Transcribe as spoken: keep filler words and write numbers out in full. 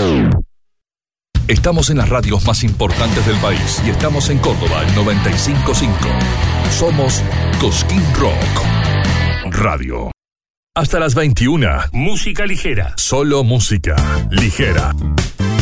Estamos en las radios más importantes del país y estamos en Córdoba, el noventa y cinco punto cinco. Somos Cosquín Rock Radio. Hasta las veintiuna. Música ligera. Solo música ligera.